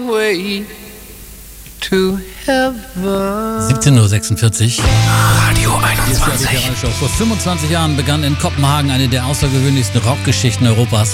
way to heaven. 17:46 Uhr. Radio 21. Vor 25 Jahren begann in Kopenhagen eine der außergewöhnlichsten Rockgeschichten Europas.